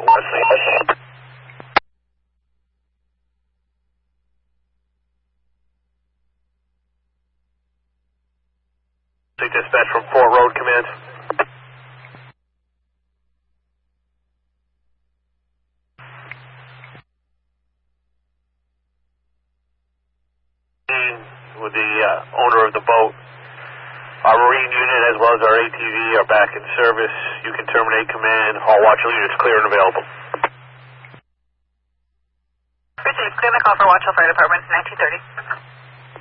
Wesley. Dispatch from Fort Road Command. With the owner of the boat. Our marine unit as well as our ATV are back in service. You can terminate command. All watch units clear and available. Appreciate it. Clear the call for Watchell Fire Department, 1930.